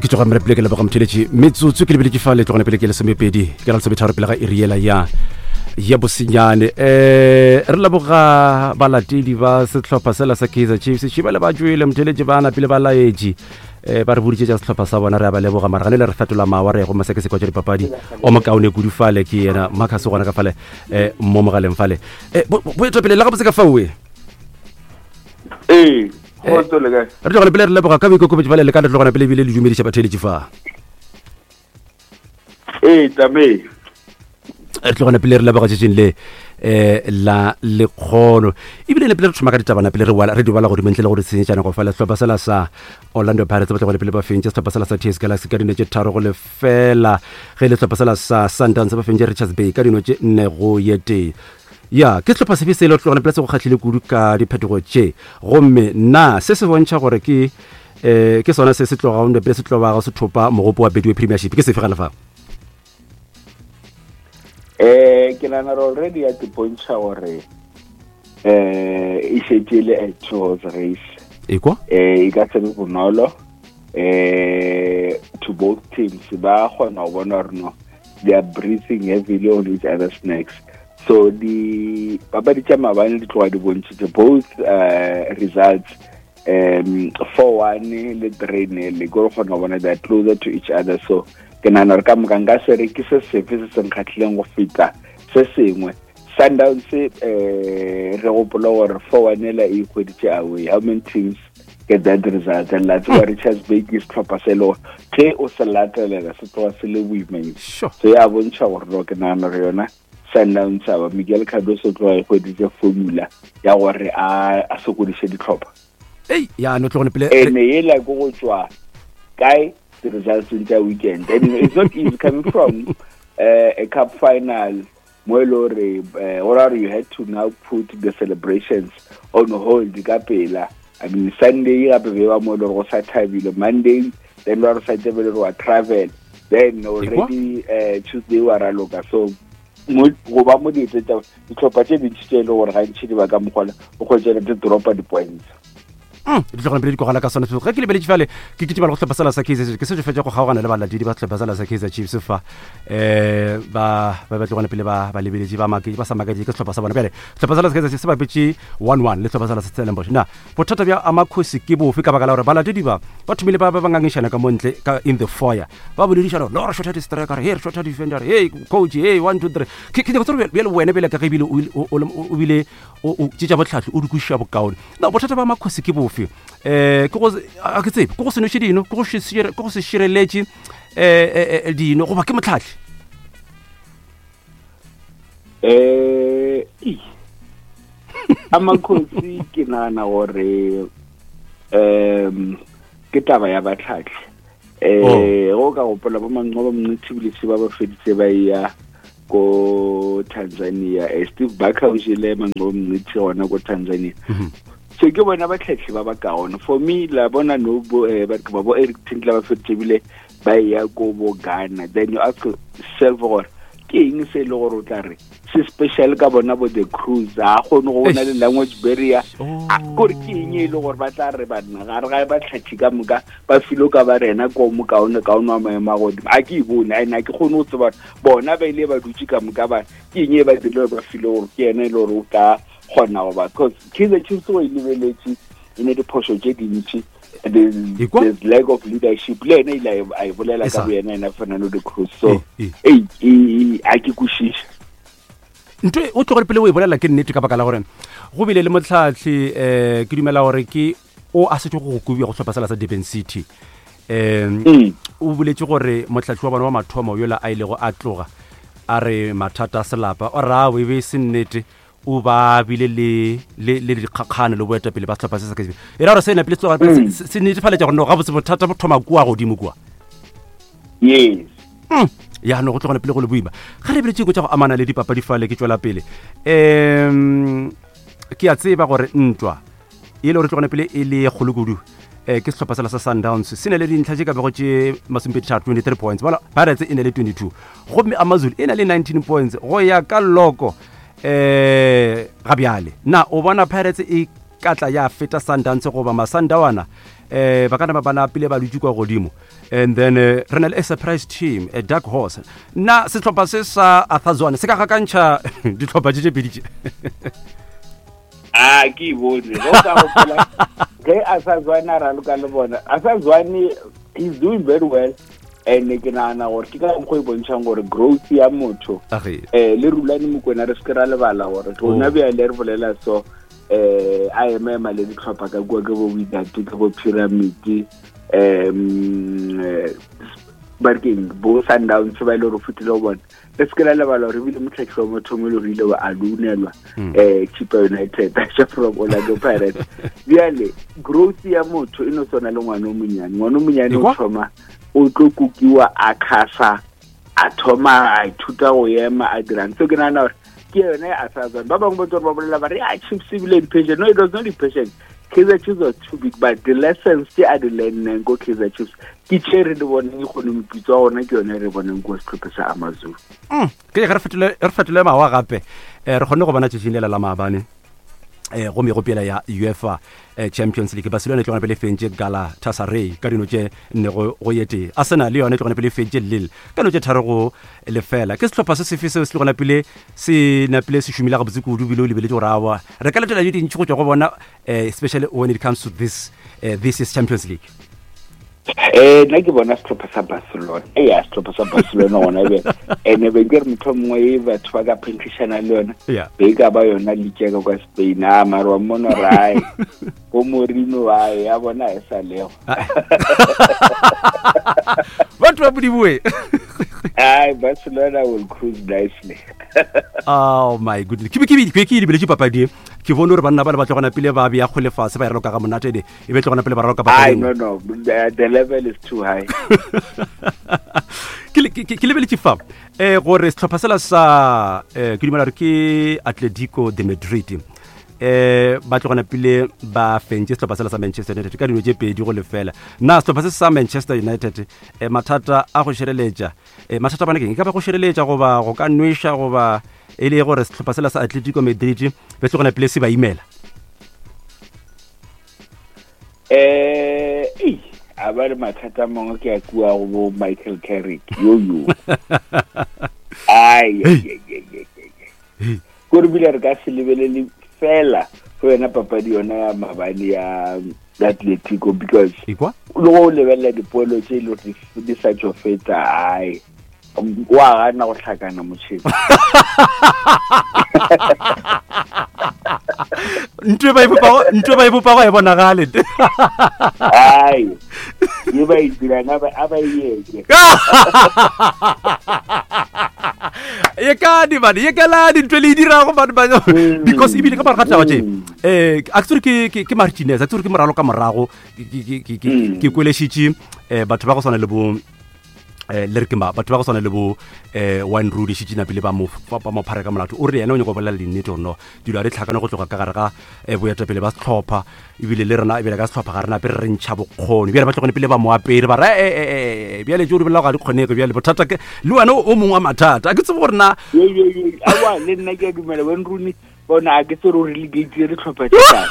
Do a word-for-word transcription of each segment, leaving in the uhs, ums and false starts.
tloga mre pleke le ba gamtheletši metsotso ke lebile ke fa le tlogone pele ke le semepedi ke ra le sebetharo pele ga iriela ya ya bosenyane eh re leboga balatedi ba setlhopha sela sa Kaizer Chiefs šiba le ba tšwele mtheletši bana pele ba laetši eh ba re boditše tša setlhopha sa bona re a ba leboga mara gane le re fetola mawa re go maseke sekwa tša dipapadi o mokaone kudu fale ke yena Marcus gona ka fale eh mo mogaleng fale eh bo etwa pele la ga botse ka fawe eh go tlo le ga re tlogone pele re leboga ka boikokobetši ba le ka le tlogone pele bile le dumediša batheletši fa eh tame re tlogone pele re leboga tšetšeng le eh la lekgono ebile le pele re thoma ka ditabana pele re wala re di bala gore mentle le gore tsenyetšana go fela setlhopha sela sa Orlando Pirates ba tlogone pele ba fentše setlhopha sela sa T S Galaxy ka dino tše tharo go lefela ge le setlhopha sela sa Sundowns ba fentše Richards Bay ka dino tše nne go ye tee ya ke setlhopha sefe se le tlogone pele se go kgatlhile kudu ka diphetogo tše gomme na se se bontšha gore ke eh ke sona se se tloga onde pele se tloga go se thopa mogopo wa Betway Premiership ke sefe ga lefa eh ke nana already at the point gore eh e šetile a towards race e kwa eh e ka se bonolo eh to both teams ba gona go bona reno they are breathing heavily on each other's necks so the babadi tša mabane di tloga di bontšitše both uh, results um four one le three nil le go gona bona they are closer to each other so ke nana re ka moka nka se re ke se sefe se se nkgatlhileng go feta se sengwe Sundowns eh re gopola gore four one la e hweditše away how many teams get that result and let's go Richards Bay is proper selo ke o se latelela se tloga se le boimeng so ya bontšha gore lo ke nana re yona Sundowns ba Miguel Cardoso tloga e hweditše formula ya gore a a sokodiše ditlhopha ei ya no tlogone pele ene yela go go tswa kae the results in the weekend and it's not easy coming from uh, a cup final Moelore uh, or you had to now put the celebrations on hold kapela I mean Sunday ya be ba mo lo go sa thabile Monday then wa sa thabile wa travel then already uh, Tuesday wa raloka so mo go ba mo di tsetsa ditlhopha tse di tshelo gore ga ntšhidi ba ka mogola o go tsela di dropa di points di tlogone pele di kogala ka sone ge ke lebele fale ke ke tibala go tlhopha sela sa Kaizer ke se fetša go gaogana le balatedi ba tlhopha sela sa Kaizer Chiefs fa eh ba ba ba tlogone pele ba ba lebeletše ba make ba sa makaje ke tlhopha sa bona pele tlhopha sela sa Kaizer Chiefs ba betše one one le tlhopha sela sa Stellenbosch na bothata bja amakhosi ke bofe ka baka la gore balatedi ba ba thumile ba ba ngangišana ka montle ka in the foyer ba boledišana lo re shota di striker here shota defender hey coach hey one two three ke ke go tsore bjale wena bele ka ge bile o bile o tšetša botlhatlhi o dikuša bokaone na bothata ba amakhosi ke bofe eh go a ke tsebe go se no shedino go se shire go se shireletše eh dino go ba ke motlhatlhi eh amakhosi ke nana gore um ke taba ya batlhatlhi eh go ka gopola ba mangwa ba mnithibilisi ba ba feditse ba ya ko Tanzania eh Steve Barker o jile mangwa mnithi gona ko Tanzania so ke bona ba tlhatlhi ba ba kaone for me la bona no bo ba ba bo Eric Tinkler ba fetibile ba ya go bo Ghana then you ask yourself gore ke eng se le gore o tla re se special ka bona bo the cruise a go no go na le language barrier a gore ke eng e le gore ba tla re bana ga re ga ba tlhatlhi ka moka ba filo ka ba rena go mo kaone kaone wa maema go a ke ibone a ina ke gone o tseba bona ba ile ba dutse ka moka ba ke eng e ba dilo ba filo gore ke ene le gore o ka gona go ba because Kaizer Chiefs o ilebeletse ine di phosho tše dintši there's, there's lack of leadership le ene ile a e bolela ka boena ena Fernando de Cruz so ei a ke kwešiša ntwe o tlogore pele o e bolela ke nnete ka baka la gore go bile le motlhatlhi eh ke dumela gore ke o a setse go go kubiwa go tlhopha sela sa Durban City um o boletse gore motlhatlhi wa bona wa mathomo yola a ile go a tloga a re mathata a selapa o ra o e be se nnete o ba bile le le le dikgakgane le boeta pele ba tlhopha se se ka e ra re se na pele tloga se netefaletša gore no ga botse bothata bo thoma kua godimo kua yes ya no go tlogone pele go le boima ga re beletše go tša go amana le dipapadi fale ke tšwela pele um ke a tseba gore ntwa e le gore tlogone pele e le kgolokudu eh ke setlhopha sela sa Sundowns se ne le dintlha tše ka bego tše masomepedi twenty-three points bala Pirates e ne le twenty-two gomme Amazulu e na le nineteen points go ya ka loko eh ga bjale na o bona Pirates e katla ya feta Sundowns go ba masandawana eh ba kana ba na pile ba lutsi kwa godimo, and then uh, re na le a surprise team, a dark horse. Na setlhopha se sa Athazwane se ka gakantšha ditlhopha tse tse pedi tse. Ah, ke bone go ka go pela ge Athazwane ra loka le bona. Athazwane he's doing very well, and ke nana gore ke ka go bontshang gore growth ya motho eh le rulane Mokwena re skera le bala gore rona be le re bolela so eh I am ema le ditlhopha ka go go Wydad ka go Pyramid em barking bo Sundowns ba ile re futile go bona re skera le bala re bile motlhatlho motho mo le rile wa alunelwa eh Chipa United a from Orlando Pirates. Diale growth ya motho ino sona le ngwana o monyane ngwana o monyane o thoma o tlo kukiwa a khasa a thoma a ithuta go ema a dirang so ke nana gore ke yone a Athazwane ba bangwe ba tsore ba bolela ba re a Chiefs civil impatient. No, it was not impatient. Kaizer Chiefs was too big, but the lessons they are the learning go Kaizer Chiefs ke chere le bona e go mpitsa ona ke yone re boneng go setlhopha sa Amazulu. Mm ke re fetile re fetile mawa gape re gone go bona tshitshile la maabane eh go me go pela ya UEFA eh, Champions League. Barcelona tlo gona pele fentse Galatasaray ka dino tse nne go go yete. Arsenal le yone tlo gona pele fentse Lille ka no tse tharo go lefela. Ke setlhopha se se fise se gona pele se na pele se shumila ga botse kudu bile o lebele go rawa re ka letela diteng go go bona eh, especially when it comes to this uh, this is Champions League. Eh nna ke bona setlhopha sa Barcelona eh ya setlhopha sa Barcelona ona be ene be ke re motho mongwe e batho ba ka pension le yona be ka ba yona liga ka kwa Spain a mara wa mona rai go Mourinho wa ya bona e sa leo batho ba budi bue ai Barcelona will cruise nicely. Oh my goodness kibi kibi ke ke di bele papa di ke bona re banna ba le batla gona pele ba bia go lefa se ba re loka ga monate de e be tlogona pele ba roka ba I no no the, the level is too high. ke ke level ke fa eh gore setlhopha sela sa eh ke dimela re ke Atletico de Madrid eh ba tlogona pele ba fentse setlhopha sela sa Manchester United ka dino tse pedi go lefela. Na setlhopha se sa Manchester United eh mathata a go shereletša eh mathata bana keng ka ba go shereletša go ba go ka nwesha go ba ele gore setlhopha sela sa Atletico Madrid be tlogona pele se ba imela eh eh a ba le mathata mangwe ke a kua go Michael Carrick yo yo ai ai ai go re bile re ka se lebelele fela go yena papadi yona ya mabane ya Atletico because ikwa lo lebella dipolo tse ile di sa tšofetsa ai wa gana go hlakana motšhedi ntwe ba ipopa ntwe ba ipopa go e bonagale ai ye ba idirana ba aba yeke ye ka di ba ye ka la di ntwe le dira go ba because ibile ka ba gatla tse eh actually ke ke Martinez actually ke moralo ka morago ke ke ke kweleshitse eh batho ba go swana le bo eh le re ke ba batho ba go swana le bo eh Wayne Rooney shitina pele ba mo ba mo phara ka molato o re yena o nyego bolela le nnete no dilo a re tlhakana go tloga ka gare ga e boeta pele ba setlhopha ibile le rena ibile ka setlhopha ga rena pe re ntšha bokgoni bjale ba tlogone pele ba mo apere ba re eh eh bjale jo re bela ga di kgonege bjale bothata ke le wena o mongwe wa mathata a ke tsebo gore na ye ye ye a wa le nna ke dumela Wayne Rooney bona a ke se ro relegate re tlhopha tsa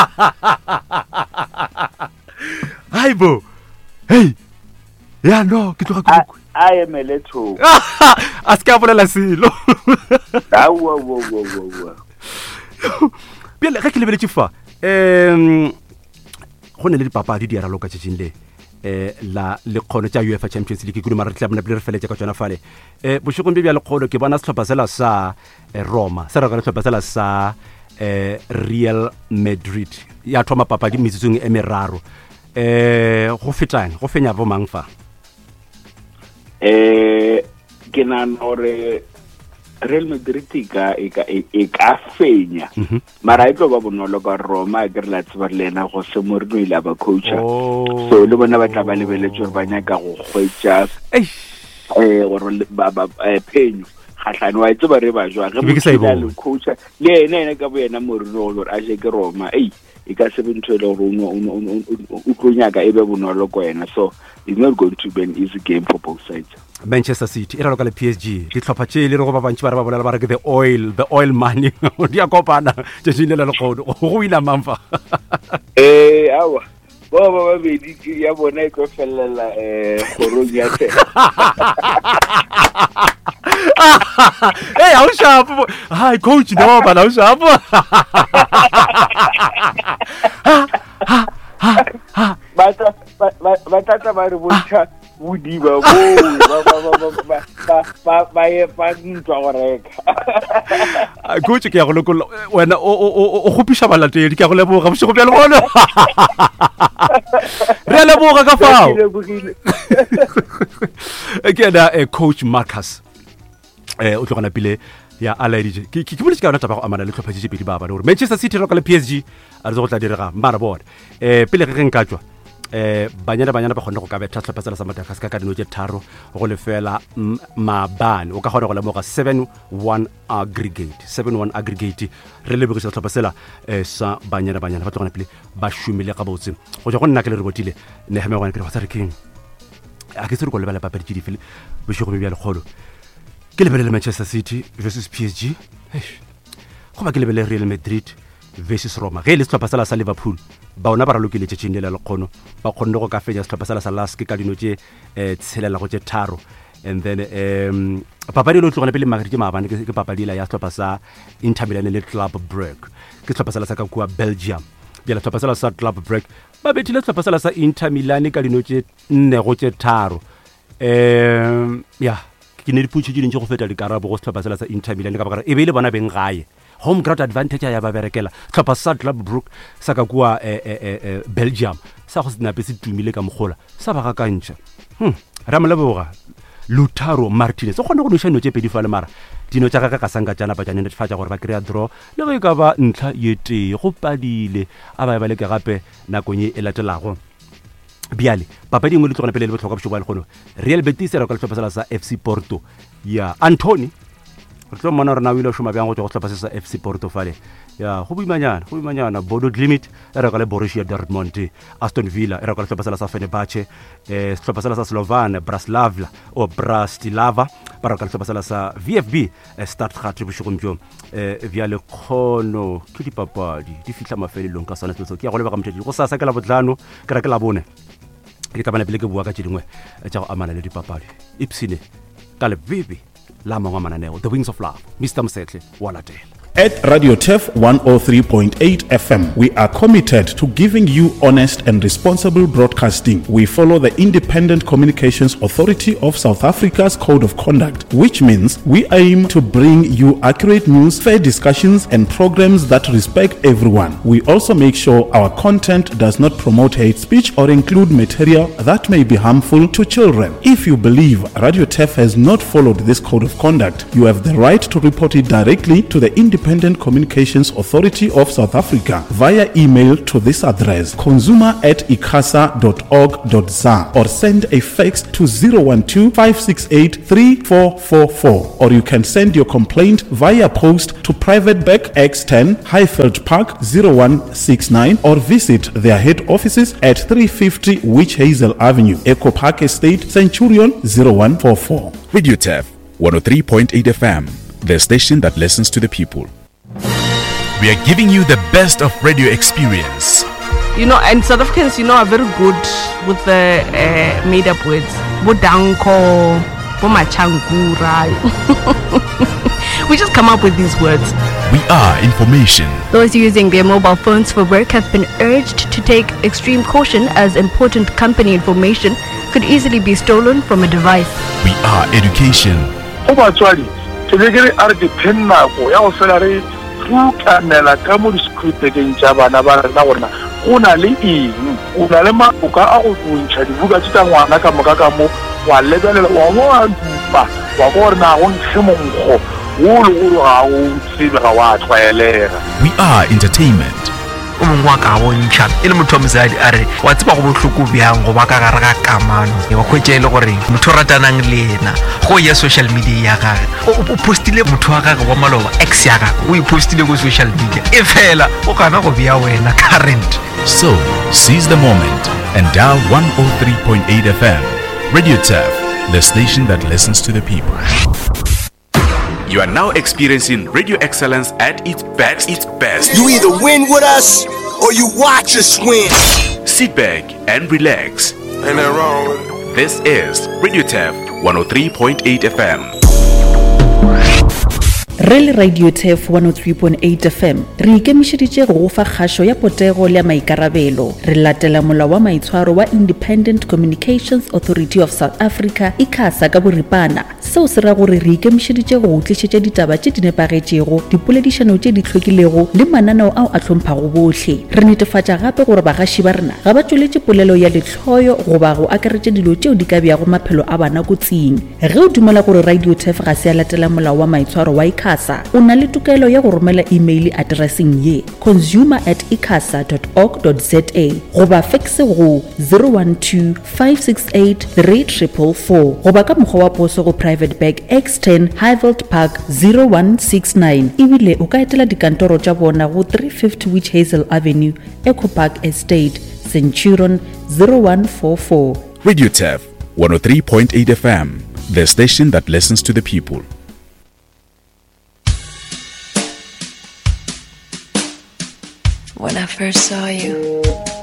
hai bo hey ya no ke tloga go I am a little a ska bolela selo a wo wo wo wo pele ga ke lebele tšifa em go ne le dipapadi di ara loka tšetšeng le eh la le kgono tša UEFA Champions League ke duma re tla bona pele re feletse ka tsona fale eh bošegong be bja le kgono ke bona setlhopha sela sa Roma se re ka setlhopha sela sa eh Real Madrid ya thoma papadi metsetsong e meraro eh go fetang go fenya bo mang fa eh ke nana gore Real Madrid ka e ka e ka fenya mara e tlo ba bonolo ka Roma ke re la tseba lena go se Mourinho ile ba coacha so le bona ba tla ba lebeletse ba nyaka go khwetsa eh gore ba ba penyo khatlane wa itse ba re ba jwa ge mo coacha le ene ene ka bo yena Mourinho gore a je ke Roma eh e ka se bentshele gore o tlonya ka e be bonolo ko yena so it's not going to be an easy game for both sides. Manchester City e raloka le P S G di tlhopha tše le re go ba bantši ba re ba bolela ba re ke the oil the oil money di a kopana tše tšene le lekgono go wina mamfa eh awa ba ba ba bedi ya bona e go felela eh gorong ya te hey how sharp hi coach no ba how sharp ba ta ba ta ba re botsa budi ba bo ba ba ba ba ba ba ye pa ntwa go reka coach ke ya go lokolla wena o o o gopisha balatedi ke ya go leboga bo se go bjale bona re leboga ka fao ke na coach Marcus eh o tlogana pile ya alaidije ke ke boletse ka ona taba go amana le tlhopha tse pedi ba ba le gore Manchester City roka le P S G a re go tla direga mara bona eh pele ge nka tswa eh banyana banyana ba khona go ka betha tlhopha tsela sa Madagascar ka dino tse tharo go le fela mabane o ka gona go lemoga seven one aggregate seven one aggregate re le bogisa tlhopha tsela eh sa banyana banyana ba tlogana pele ba shumile ka botse go ja go nna ke le re botile ne heme gona ke re tsare king a ke se re go lebala papadi di fele bo shego bya le kholo ke lebele Manchester City versus P S G go ba ke lebele Real Madrid versus Roma ge le tlhopha sala sa Liverpool ba ona ba ra lokile tše tšinela le kgono ba khonne go ka fenya tlhopha sala sa Lask ka dino tše eh tshelela go tše tharo and then um papadi lo tlogana pele magri ke maabane ke papadi la ya tlhopha sa Inter Milan le Club Brugge ke tlhopha sala sa ka kwa Belgium ya tlhopha sala sa Club Brugge ba betile tlhopha sala sa Inter Milan ka dino tše nne go tše tharo um ya ke ne diputse di ntse go feta dikarabo go tlhopha sala sa Inter Milan ka ba e be le bona beng gae home ground advantage ya ba berekela tlhopha sa Club Brugge sa ka kwa Belgium sa go sinape se tumile ka mogola sa ba ga kantša hm ra moleboga Lautaro Martinez o gone go no tše pedi fa le mara dino tša ka ka sanga tšana ba tšane netefatša gore ba kry-a draw le ge ka ba ntlha ye tee go padile a ba ba le ke gape nakong e latelago biale papadi ngwe le tlogana pele le botlhokwa bošo ba le kgono Real Betis ra ka le tlhopha sala sa F C Porto ya Anthony re tlo mona rena o ile o šoma bjang go tswa go tlhopha sa F C Porto fale ya go boimanyana go boimanyana Bodo Glimt e re ka le Borussia Dortmund Aston Villa e re ka le tlhopha sala sa Fenerbahce eh tlhopha sala sa Slovan Bratislava o Bratislava ba re ka le tlhopha sala sa V F B Stuttgart bošogomjo eh via le khono ke dipapadi di fihla mafelelong ka sona tso ke ya go leba ka motšedi go sa sa ke la botlano ke re ke la bone ke tabana pele ke bua ka tše dingwe tša go amana le dipapadi ipsine ka le bibi la mangwa mananeo The Wings of Love Mister Msetle Walatela. At Radio T E F one oh three point eight F M, we are committed to giving you honest and responsible broadcasting. We follow the Independent Communications Authority of South Africa's Code of Conduct, which means we aim to bring you accurate news, fair discussions, and programs that respect everyone. We also make sure our content does not promote hate speech or include material that may be harmful to children. If you believe Radio T E F has not followed this Code of Conduct, you have the right to report it directly to the Independent Independent Communications Authority of South Africa via email to this address consumer at icasa dot org dot za or send a fax to zero one two, five six eight, three four four four, or you can send your complaint via post to Private Back X ten Highfield Park zero one six nine or visit their head offices at three fifty Witch Hazel Avenue, Echo Park Estate, Centurion zero one four four. Radio T E F one oh three point eight F M, the station that listens to the people. We are giving you the best of radio experience. You know, and South Africans, you know, are very good with the uh, made-up words. Bodanko, bomachangura. We just come up with these words. We are information. Those using their mobile phones for work have been urged to take extreme caution as important company information could easily be stolen from a device. We are education. Today, are the penna go ya salary through canela ka mo script ke ntša bana ba rena gona gona le eng una le maoka a go buntšha dibuka tša ngwana ka moka ka mo wa lebelela wa mo a dupa wa bona go ntshemonggo wo le go ga o tsebe ga wa tshwaelega. We are entertainment. o mongwe wa ka bontšha e le motho wa mosadi a re wa tseba go bohloko bjang go ba ka gare ga kamano wa hwetša e le gore motho o ratanang le ena go ya social media ya gage o postile motho wa gage wa maloba ex ya gage o ipostile go social media e fela o kana go bea wena current. So seize the moment and dial one oh three point eight F M. Radio T E F, the station that listens to the people. You are now experiencing radio excellence at its best. Its best. You either win with us or you watch us win. Sit back and relax. Ain't that wrong with it? This is Radio T E F one oh three point eight F M. Re le Radio T E F one oh three point eight F M re ikemišeditše go fa kgašo ya potego le ya maikarabelo. Re latela molao wa maitshwaro wa Independent Communications Authority of South Africa ICASA ka boripana. Seo se ra gore re ikemišeditše go tlišetša ditaba tše di nepagetšego, dipoledišano tše di hlwekilego le mananeo ao a hlomphang bohle. Re netefatša gape gore bagaši ba rena ga ba tšweletše polelo ya lehloyo goba go akaretša dilo tšeo di ka bjago maphelo a bana kotsing. Ge o dumela gore Radio T E F ga se a latela molao wa maitshwaro wa ICASA, o na le tokelo ya go romela email addressing ye consumer at icasa dot org dot za goba faxe go zero one two five six eight three four four four goba ka mokgwa wa poso go Private Bag X ten Highveld Park zero one six nine. Ebile o ka etela dikantoro tša bona go three fifty Witch Hazel Avenue, Eco Park Estate, Centurion zero one four four. Radio T E F one oh three point eight F M, the station that listens to the people. When I first saw you,